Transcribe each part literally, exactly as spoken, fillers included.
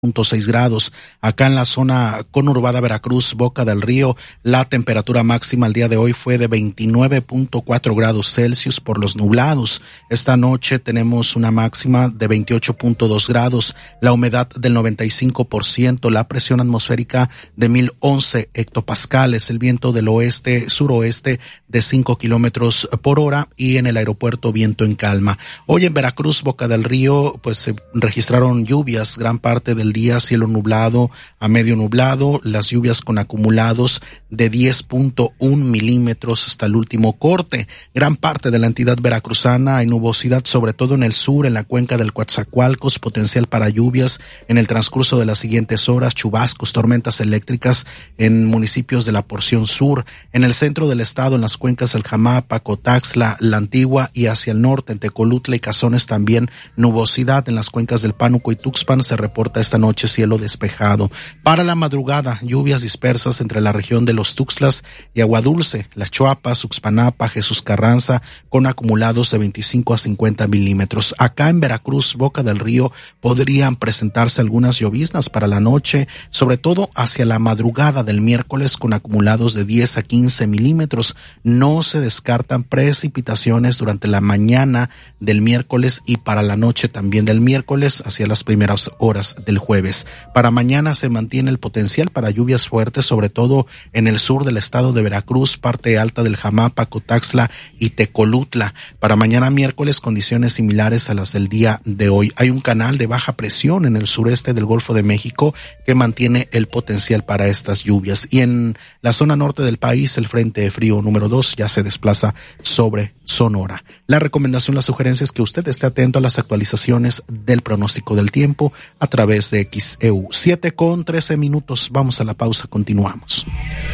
punto seis grados. Acá en la zona conurbada Veracruz, Boca del Río, la temperatura máxima el día de hoy fue de veintinueve punto cuatro grados Celsius por los nublados. Esta noche tenemos una máxima de veintiocho punto dos grados, la humedad del noventa y cinco por ciento, la presión atmosférica de mil once hectopascales, el viento del oeste suroeste de cinco kilómetros por hora y en el aeropuerto viento en calma. Hoy en Veracruz, Boca del Río, pues se registraron lluvias gran parte del día, cielo nublado a medio nublado, las lluvias con acumulados de diez punto uno milímetros hasta el último corte. Gran parte de la entidad veracruzana hay nubosidad, sobre todo en el sur, en la cuenca del Coatzacoalcos, potencial para lluvias en el transcurso de las siguientes horas, chubascos, tormentas eléctricas en municipios de la porción sur, en el centro del estado, en las cuencas del Jamapa, Cotaxla, La Antigua y hacia el norte, en Tecolutla y Cazones también nubosidad, en las cuencas del Pánuco y Tuxpan se reporta esta noche cielo despejado. Para la madrugada, lluvias dispersas entre la región de los Tuxtlas y Aguadulce, Las Chuapas, Uxpanapa, Jesús Carranza, con acumulados de veinticinco a cincuenta milímetros. Acá en Veracruz, Boca del Río, podrían presentarse algunas lloviznas para la noche, sobre todo hacia la madrugada del miércoles, con acumulados de diez a quince milímetros. No se descartan precipitaciones durante la mañana del miércoles y para la noche también del miércoles hacia las primeras horas del jueves. Para mañana se mantiene el potencial para lluvias fuertes, sobre todo en el sur del estado de Veracruz, parte alta del Jamapa, Cotaxla y Tecolutla. Para mañana miércoles, condiciones similares a las del día de hoy. Hay un canal de baja presión en el sureste del Golfo de México que mantiene el potencial para estas lluvias. Y en la zona norte del país, el frente frío número dos ya se desplaza sobre Sonora. La recomendación, la sugerencia es que usted esté atento a las actualizaciones del pronóstico del tiempo a través de X E U. siete con trece minutos. Vamos a la pausa, continuamos.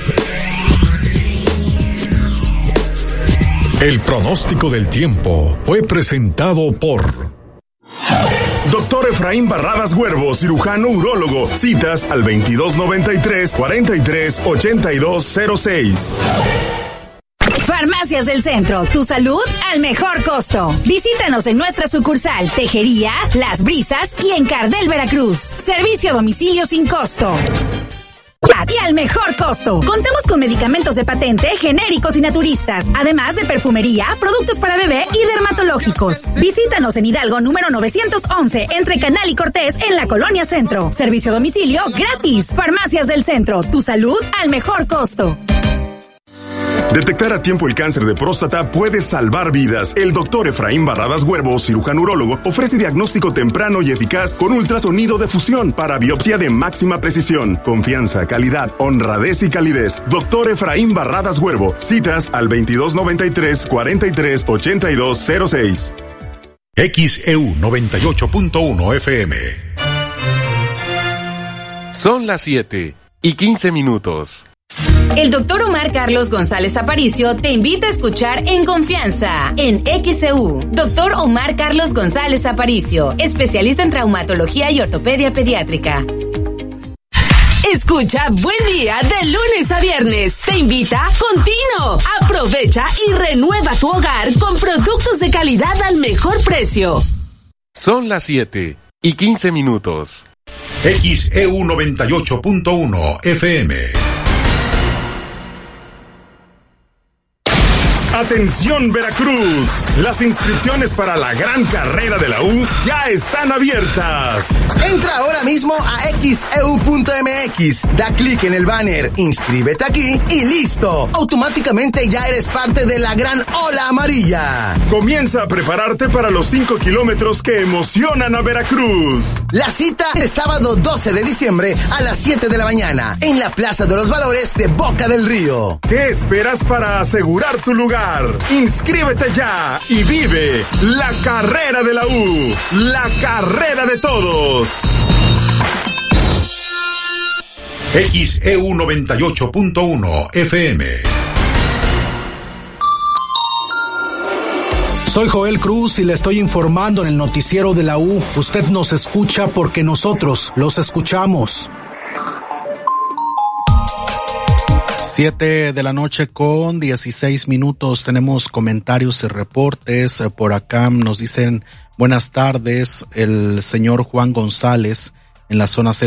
El pronóstico del tiempo fue presentado por Doctor Efraín Barradas Huervo, cirujano urólogo. Citas al veintidós noventa y tres, cuarenta y tres, ochenta y dos cero seis. Farmacias del Centro, tu salud al mejor costo. Visítanos en nuestra sucursal Tejería, Las Brisas y en Cardel, Veracruz. Servicio a domicilio sin costo. Y al mejor costo. Contamos con medicamentos de patente, genéricos y naturistas, además de perfumería, productos para bebé y dermatológicos. Visítanos en Hidalgo número novecientos once, entre Canal y Cortés, en la Colonia Centro. Servicio a domicilio gratis. Farmacias del Centro, tu salud al mejor costo. Detectar a tiempo el cáncer de próstata puede salvar vidas. El doctor Efraín Barradas Huervo, cirujano urólogo, ofrece diagnóstico temprano y eficaz con ultrasonido de fusión para biopsia de máxima precisión. Confianza, calidad, honradez y calidez. Doctor Efraín Barradas Huervo. Citas al veintidós noventa y tres, cuarenta y tres, ochenta y dos cero seis. X E U noventa y ocho punto uno F M. Son las siete y quince minutos. El doctor Omar Carlos González Aparicio te invita a escuchar En Confianza en X E U. Doctor Omar Carlos González Aparicio, especialista en traumatología y ortopedia pediátrica. Escucha Buen Día de lunes a viernes. Te invita Contino. Aprovecha y renueva tu hogar con productos de calidad al mejor precio. Son las siete y quince minutos. X E U noventa y ocho punto uno F M. Atención Veracruz, las inscripciones para la gran carrera de la U ya están abiertas. Entra ahora mismo a X E U punto M X, da clic en el banner, inscríbete aquí y listo. Automáticamente ya eres parte de la gran ola amarilla. Comienza a prepararte para los cinco kilómetros que emocionan a Veracruz. La cita es sábado doce de diciembre a las siete de la mañana en la Plaza de los Valores de Boca del Río. ¿Qué esperas para asegurar tu lugar? Inscríbete ya y vive la carrera de la U, la carrera de todos. X E U noventa y ocho punto uno F M. Soy Joel Cruz y le estoy informando en el noticiero de la U. Usted nos escucha porque nosotros los escuchamos. Siete de la noche con dieciséis minutos. Tenemos comentarios y reportes. Por acá nos dicen buenas tardes. El señor Juan González en la zona